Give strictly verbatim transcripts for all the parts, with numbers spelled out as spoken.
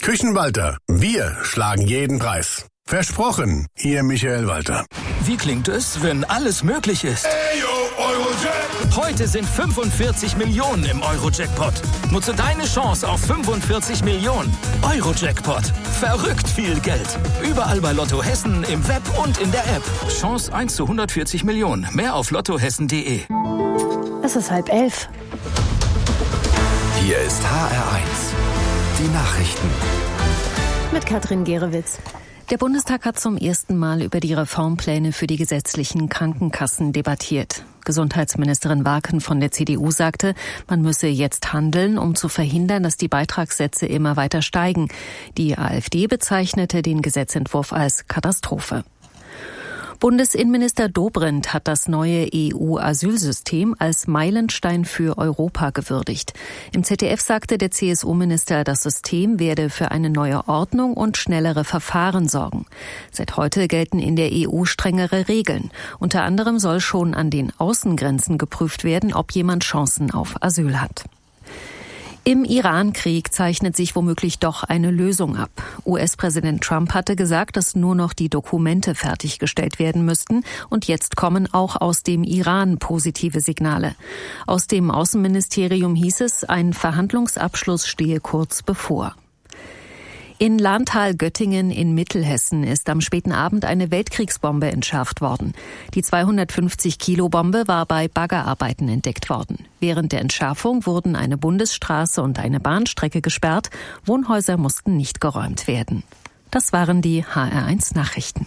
Küchenwalter, wir schlagen jeden Preis. Versprochen, Ihr Michael Walter. Wie klingt es, wenn alles möglich ist? Ayo, Eurojackpot! Heute sind fünfundvierzig Millionen im Eurojackpot. Nutze deine Chance auf fünfundvierzig Millionen. Eurojackpot. Verrückt viel Geld. Überall bei Lotto Hessen, im Web und in der App. Chance eins zu hundertvierzig Millionen. Mehr auf lottohessen punkt de. Es ist halb elf. Hier ist H R eins. Die Nachrichten. Mit Katrin Gerewitz. Der Bundestag hat zum ersten Mal über die Reformpläne für die gesetzlichen Krankenkassen debattiert. Gesundheitsministerin Warken von der C D U sagte, man müsse jetzt handeln, um zu verhindern, dass die Beitragssätze immer weiter steigen. Die AfD bezeichnete den Gesetzentwurf als Katastrophe. Bundesinnenminister Dobrindt hat das neue E U-Asylsystem als Meilenstein für Europa gewürdigt. Im Z D F sagte der C S U-Minister, das System werde für eine neue Ordnung und schnellere Verfahren sorgen. Seit heute gelten in der E U strengere Regeln. Unter anderem soll schon an den Außengrenzen geprüft werden, ob jemand Chancen auf Asyl hat. Im Iran-Krieg zeichnet sich womöglich doch eine Lösung ab. U S-Präsident Trump hatte gesagt, dass nur noch die Dokumente fertiggestellt werden müssten. Und jetzt kommen auch aus dem Iran positive Signale. Aus dem Außenministerium hieß es, ein Verhandlungsabschluss stehe kurz bevor. In Lahntal-Göttingen in Mittelhessen ist am späten Abend eine Weltkriegsbombe entschärft worden. Die zweihundertfünfzig Kilo Bombe war bei Baggerarbeiten entdeckt worden. Während der Entschärfung wurden eine Bundesstraße und eine Bahnstrecke gesperrt. Wohnhäuser mussten nicht geräumt werden. Das waren die H R eins Nachrichten.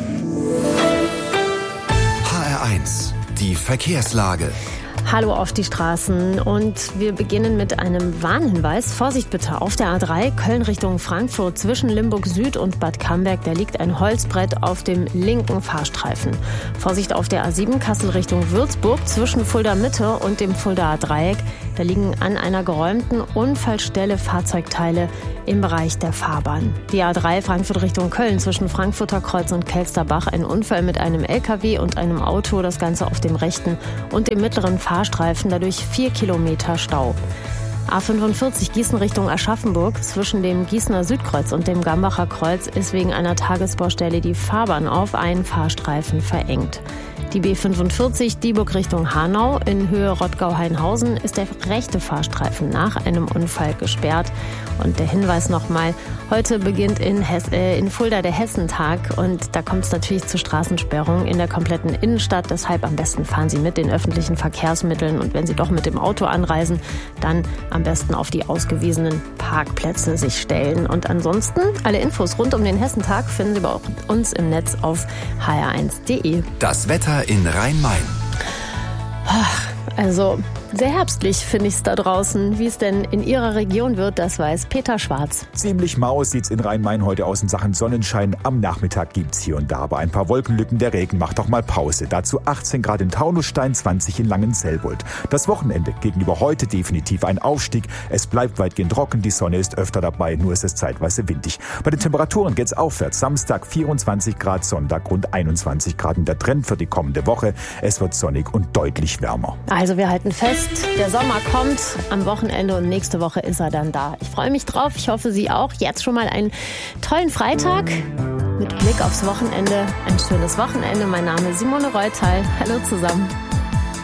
H R eins, die Verkehrslage. Hallo auf die Straßen und wir beginnen mit einem Warnhinweis. Vorsicht bitte auf der A drei Köln Richtung Frankfurt zwischen Limburg Süd und Bad Camberg. Da liegt ein Holzbrett auf dem linken Fahrstreifen. Vorsicht auf der A sieben Kassel Richtung Würzburg zwischen Fulda Mitte und dem Fuldaer Dreieck. Da liegen an einer geräumten Unfallstelle Fahrzeugteile im Bereich der Fahrbahn. Die A drei Frankfurt Richtung Köln zwischen Frankfurter Kreuz und Kelsterbach. Ein Unfall mit einem L K W und einem Auto. Das Ganze auf dem rechten und dem mittleren Fahrstreifen. Dadurch vier Kilometer Stau. A fünfundvierzig Gießen Richtung Aschaffenburg zwischen dem Gießener Südkreuz und dem Gambacher Kreuz ist wegen einer Tagesbaustelle die Fahrbahn auf einen Fahrstreifen verengt. Die B fünfundvierzig Dieburg Richtung Hanau in Höhe Rottgau-Hainhausen ist der rechte Fahrstreifen nach einem Unfall gesperrt. Und der Hinweis nochmal, heute beginnt in, Hess, äh, in Fulda der Hessentag und da kommt es natürlich zu Straßensperrungen in der kompletten Innenstadt. Deshalb am besten fahren Sie mit den öffentlichen Verkehrsmitteln und wenn Sie doch mit dem Auto anreisen, dann am besten auf die ausgewiesenen Parkplätze sich stellen. Und ansonsten alle Infos rund um den Hessentag finden Sie bei uns im Netz auf h r eins punkt de. Das Wetter in Rhein-Main. Ach, also sehr herbstlich finde ich es da draußen. Wie es denn in Ihrer Region wird, das weiß Peter Schwarz. Ziemlich mau sieht's in Rhein-Main heute aus in Sachen Sonnenschein. Am Nachmittag gibt's hier und da aber ein paar Wolkenlücken. Der Regen macht doch mal Pause. Dazu achtzehn Grad in Taunusstein, zwanzig in Langenselbold. Das Wochenende gegenüber heute definitiv ein Aufstieg. Es bleibt weitgehend trocken, die Sonne ist öfter dabei, nur ist es zeitweise windig. Bei den Temperaturen geht's aufwärts. Samstag vierundzwanzig Grad, Sonntag rund einundzwanzig Grad. Und der Trend für die kommende Woche, es wird sonnig und deutlich wärmer. Also wir halten fest, der Sommer kommt am Wochenende und nächste Woche ist er dann da. Ich freue mich drauf, ich hoffe Sie auch. Jetzt schon mal einen tollen Freitag mit Blick aufs Wochenende. Ein schönes Wochenende. Mein Name ist Simone Reutal. Hallo zusammen.